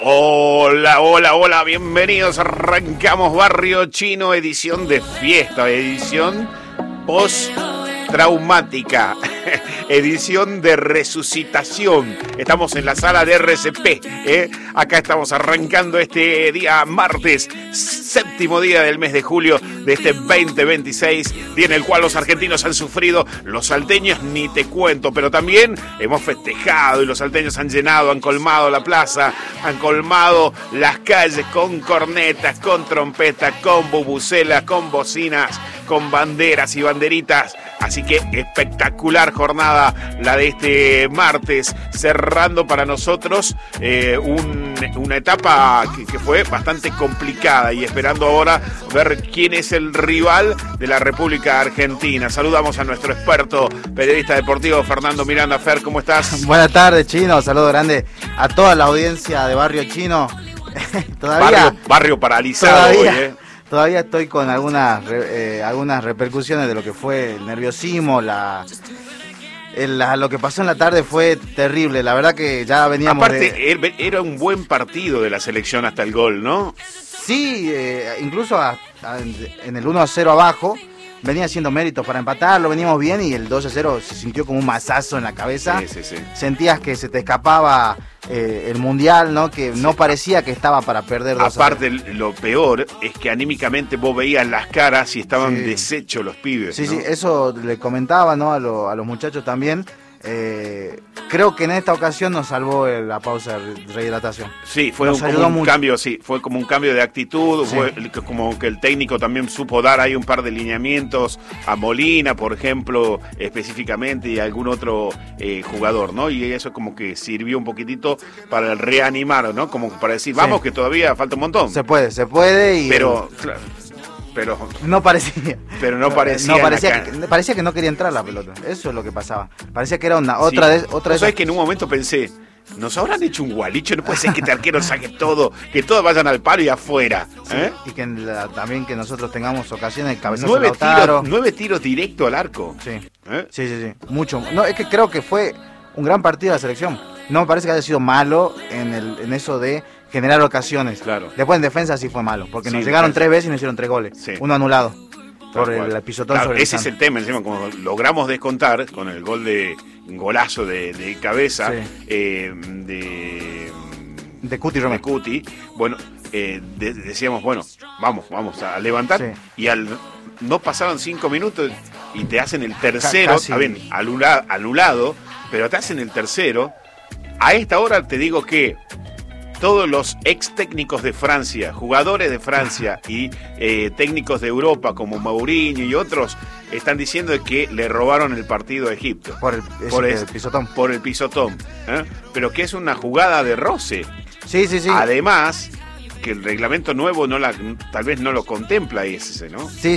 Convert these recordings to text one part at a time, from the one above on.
Hola, hola, hola, bienvenidos. Arrancamos Barrio Chino, edición de fiesta, edición post-traumática, edición de resucitación. Estamos en la sala de RCP, Acá estamos arrancando este día martes, séptimo día del mes de julio de este 2026, día en el cual los argentinos han sufrido, los salteños ni te cuento, pero también hemos festejado y los salteños han llenado, han colmado la plaza, han colmado las calles con cornetas, con trompetas, con bubucelas, con bocinas, con banderas y banderitas. Así que espectacular jornada la de este martes, cerrando para nosotros una etapa que fue bastante complicada y esperando ahora ver quién es el rival de la República Argentina. Saludamos a nuestro experto periodista deportivo Fernando Miranda. Fer, ¿cómo estás? Buenas tardes, Chino. Saludo grande a toda la audiencia de Barrio Chino. Barrio paralizado hoy, Todavía estoy con algunas repercusiones de lo que fue el nerviosismo, lo que pasó en la tarde fue terrible. La verdad que ya veníamos. Aparte, era un buen partido de la selección hasta el gol, ¿no? Sí, incluso en el 1-0 abajo venía haciendo méritos para empatarlo, veníamos bien y el 2-0 se sintió como un mazazo en la cabeza. Sí. Sentías que se te escapaba el mundial, ¿no? Que no parecía que estaba para perder 2-0. Aparte, lo peor es que anímicamente vos veías las caras y estaban deshechos los pibes. Sí, ¿no? sí, eso le comentaba, ¿no? A los muchachos también. Creo que en esta ocasión nos salvó la pausa de rehidratación. Sí, fue como un cambio, fue como un cambio de actitud, sí. Fue como que el técnico también supo dar ahí un par de lineamientos a Molina, por ejemplo, específicamente, y a algún otro jugador, ¿no? Y eso como que sirvió un poquitito para reanimar, ¿no? Como para decir, vamos, que todavía falta un montón. Se puede. Pero, claro. No parecía. Pero no parecía. Parecía que no quería entrar la pelota. Eso es lo que pasaba. Parecía que era otra de ¿Sabes que en un momento pensé, nos habrán hecho un gualicho? No puede ser que este arquero saque todo, que todos vayan al palo y afuera. Sí, y que también que nosotros tengamos ocasiones de cabezazo. 9 tiros directo al arco. Sí. Sí. Mucho. No, es que creo que fue un gran partido de la selección. No me parece que haya sido malo en eso de generar ocasiones. Claro. Después en defensa sí fue malo, porque nos llegaron 3 veces y nos hicieron 3 goles. Sí. Uno anulado por el pisotón sobre el ese es el tema, encima, como logramos descontar con el golazo de cabeza de Cuti Romero. De Cuti. Bueno, decíamos, bueno, vamos a levantar, y no pasaron 5 minutos y te hacen el tercero, anulado, pero te hacen el tercero. A esta hora te digo que todos los ex técnicos de Francia, jugadores de Francia y técnicos de Europa como Mourinho y otros están diciendo que le robaron el partido a Egipto por el pisotón. Por el pisotón, pero que es una jugada de roce. Sí. Además, que el reglamento nuevo tal vez no lo contempla ese, ¿no? Sí.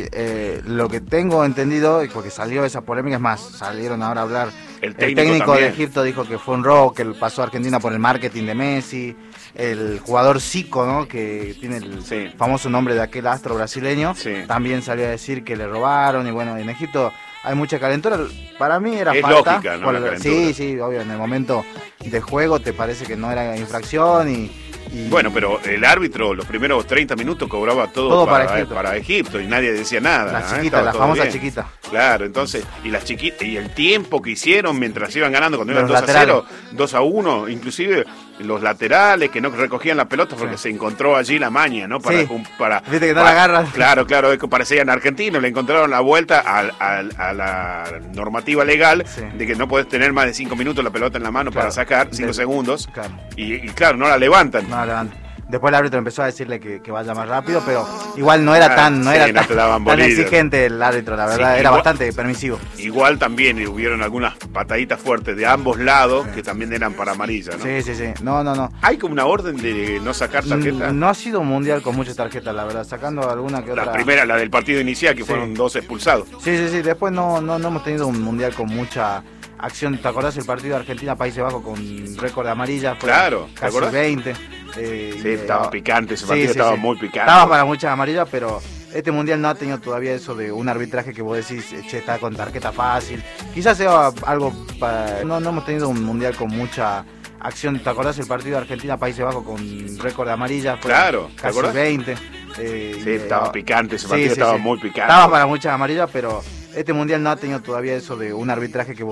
Lo que tengo entendido, porque salió esa polémica, es más, salieron ahora a hablar. El técnico de Egipto dijo que fue un robo, que pasó a Argentina por el marketing de Messi. El jugador Zico, ¿no? Que tiene el famoso nombre de aquel astro brasileño, también salió a decir que le robaron. Y bueno, en Egipto hay mucha calentura. Para mí era falta. Lógica, ¿no? La calentura. Sí, obvio. En el momento de juego te parece que no era infracción y bueno, pero el árbitro los primeros 30 minutos cobraba todo para Egipto y nadie decía nada. La chiquita, la famosa chiquita. Claro, entonces, y las chiquitas, y el tiempo que hicieron mientras iban ganando, cuando iban 2-0, 2-1, inclusive los laterales que no recogían la pelota porque se encontró allí la maña, ¿no? Para viste que no la agarran. Claro, es que parecían argentinos, le encontraron la vuelta a la normativa legal de que no puedes tener más de 5 minutos la pelota en la mano para sacar, 5 segundos. Claro. Y claro, no la levantan. Después el árbitro empezó a decirle que vaya más rápido, pero igual no era tan exigente el árbitro, la verdad, era bastante permisivo. Igual también hubieron algunas pataditas fuertes de ambos lados que también eran para amarilla, ¿no? Sí. No. ¿Hay como una orden de no sacar tarjetas? No ha sido un mundial con muchas tarjetas, la verdad, sacando alguna que otra. La primera, la del partido inicial, que fueron 2 expulsados. Sí, después no hemos tenido un mundial con mucha acción. ¿Te acordás el partido de Argentina-Países Bajos con récord de amarillas? Claro, casi 20. Estaba picante, ese partido estaba muy picante. Estaba para muchas amarillas, pero este mundial no ha tenido todavía eso de un arbitraje que vos decís, está con tarjeta fácil. Quizás sea algo no hemos tenido un mundial con mucha acción. ¿Te acordás el partido de Argentina-Países Bajos con récord de amarilla? Claro, casi 20. Sí, estaba picante, ese partido estaba muy picante. Estaba para muchas amarillas, pero este mundial no ha tenido todavía eso de un arbitraje que